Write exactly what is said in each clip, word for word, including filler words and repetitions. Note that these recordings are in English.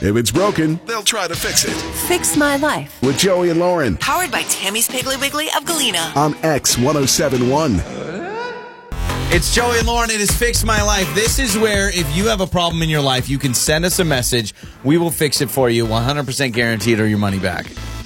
If it's broken, they'll try to fix it. Fix My Life. With Joey and Lauren. Powered by Tammy's Piggly Wiggly of Galena. On X ten seventy-one. It's Joey and Lauren. It is Fix My Life. This is where if you have a problem in your life, you can send us a message. We will fix it for you, one hundred percent guaranteed, or your money back.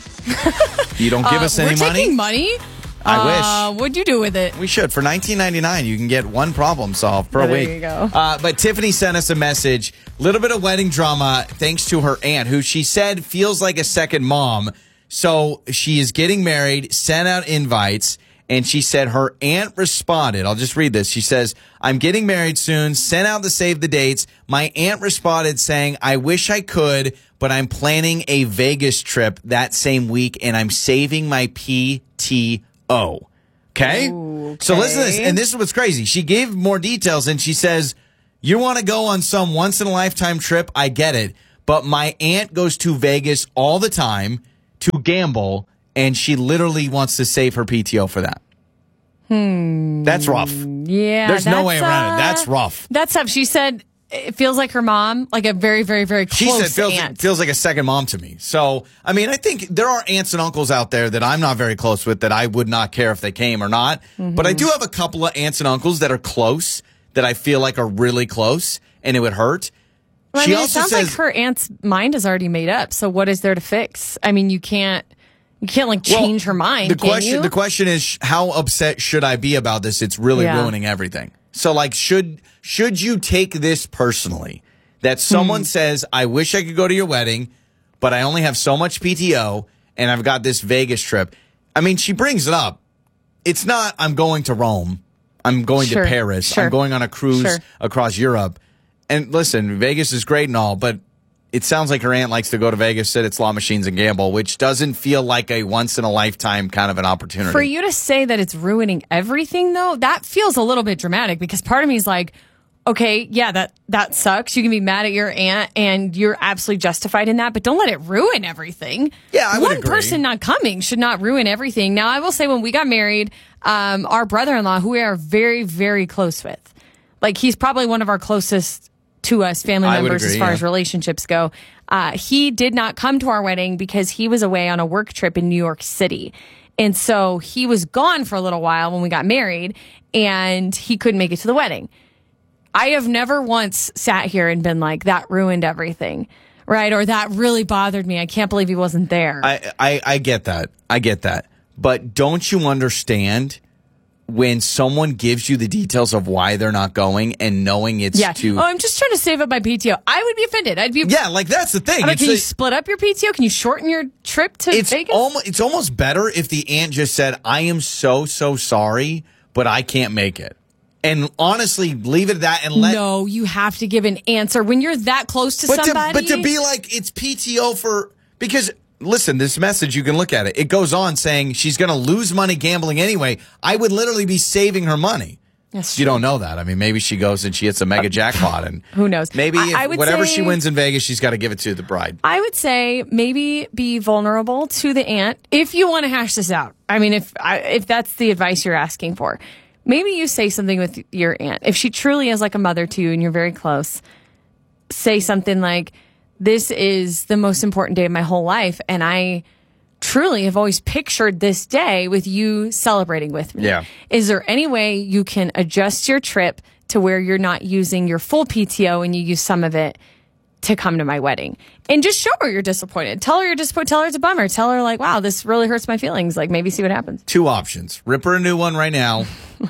You don't give uh, us any we're money? We're taking money? I uh, wish. What'd you do with it? We should. For nineteen ninety-nine, you can get one problem solved per oh, there week. There you go. Uh, but Tiffany sent us a message. Little bit of wedding drama thanks to her aunt, who she said feels like a second mom. So she is getting married, sent out invites, and she said her aunt responded. I'll just read this. She says, I'm getting married soon, sent out the save the dates. My aunt responded saying, I wish I could, but I'm planning a Vegas trip that same week, and I'm saving my P T O. Okay? Ooh, okay? So listen to this. And this is what's crazy. She gave more details, and she says, you want to go on some once-in-a-lifetime trip? I get it. But my aunt goes to Vegas all the time to gamble, and she literally wants to save her P T O for that. Hmm. That's rough. Yeah. There's no way uh, around it. That's rough. That's tough. She said it feels like her mom, like a very, very, very close She said feels, aunt. feels like a second mom to me. So, I mean, I think there are aunts and uncles out there that I'm not very close with that I would not care if they came or not. Mm-hmm. But I do have a couple of aunts and uncles that are close that I feel like are really close, and it would hurt. Well, she I mean, also it sounds says, like her aunt's mind is already made up. So what is there to fix? I mean, you can't. You can't like change well, her mind. The can question, you? the question is, how upset should I be about this? It's really Yeah. ruining everything. So, like, should should you take this personally? That someone Hmm. says, "I wish I could go to your wedding, but I only have so much P T O, and I've got this Vegas trip." I mean, she brings it up. It's not, "I'm going to Rome. I'm going Sure, to Paris. sure. I'm going on a cruise Sure. across Europe." And listen, Vegas is great and all, but it sounds like her aunt likes to go to Vegas, sit at slot machines, and gamble, which doesn't feel like a once-in-a-lifetime kind of an opportunity. For you to say that it's ruining everything, though, that feels a little bit dramatic because part of me is like, okay, yeah, that, that sucks. You can be mad at your aunt and you're absolutely justified in that, but don't let it ruin everything. Yeah, I would One agree. person not coming should not ruin everything. Now, I will say when we got married, um, our brother-in-law, who we are very, very close with, like he's probably one of our closest to us family I would members agree, as far yeah. as relationships go. Uh, he did not come to our wedding because he was away on a work trip in New York City. And so he was gone for a little while when we got married and he couldn't make it to the wedding. I have never once sat here and been like, that ruined everything, right? Or that really bothered me. I can't believe he wasn't there. I, I, I get that. I get that. But don't you understand when someone gives you the details of why they're not going and knowing it's yeah. to... Oh, I'm just trying to save up my P T O. I would be offended. I'd be... Yeah, like that's the thing. I mean, It's can you like- split up your P T O? Can you shorten your trip to it's Vegas? almost it's almost better if the aunt just said, I am so, so sorry, but I can't make it. And honestly, leave it at that and let... No, you have to give an answer when you're that close to but somebody. To, but to be like, it's P T O for... Because... Listen, this message, you can look at it. It goes on saying she's going to lose money gambling anyway. I would literally be saving her money. That's You true. don't know that. I mean, maybe she goes and she hits a mega jackpot. And Who knows? Maybe I- if I would whatever say- she wins in Vegas, she's got to give it to the bride. I would say maybe be vulnerable to the aunt if you want to hash this out. I mean, if I, if that's the advice you're asking for, maybe you say something with your aunt. If she truly is like a mother to you and you're very close, say something like, this is the most important day of my whole life. And I truly have always pictured this day with you celebrating with me. Yeah. Is there any way you can adjust your trip to where you're not using your full P T O and you use some of it to come to my wedding? And just show her you're disappointed. Tell her you're disappointed. Tell her it's a bummer. Tell her like, wow, this really hurts my feelings. Like maybe see what happens. Two options. Rip her a new one right now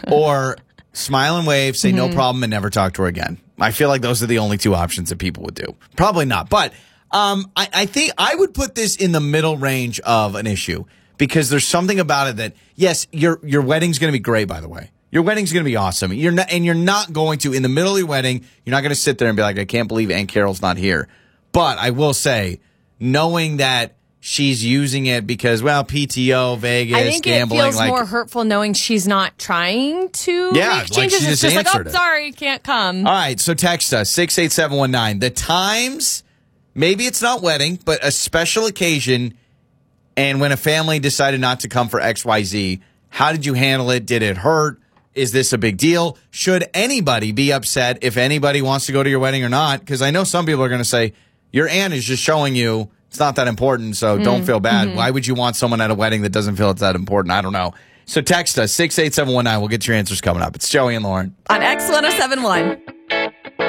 or smile and wave, say Mm-hmm. no problem, and never talk to her again. I feel like those are the only two options that people would do. Probably not. But um, I, I think I would put this in the middle range of an issue because there's something about it that, yes, your your wedding's going to be great, by the way. Your wedding's going to be awesome. You're not, and you're not going to, in the middle of your wedding, you're not going to sit there and be like, I can't believe Aunt Carol's not here. But I will say, knowing that she's using it because, well, P T O, Vegas, I think gambling. it feels like, more hurtful knowing she's not trying to Yeah, make like changes. she It's just just like, oh, answered it. sorry, can't come. All right, so text us, six eight seven one nine. The times, maybe it's not wedding, but a special occasion, and when a family decided not to come for X Y Z, how did you handle it? Did it hurt? Is this a big deal? Should anybody be upset if anybody wants to go to your wedding or not? Because I know some people are going to say, your aunt is just showing you it's not that important, so don't feel bad. Mm-hmm. Why would you want someone at a wedding that doesn't feel it's that important? I don't know. So text us, six eight seven one nine. We'll get your answers coming up. It's Joey and Lauren. On X ten seventy-one.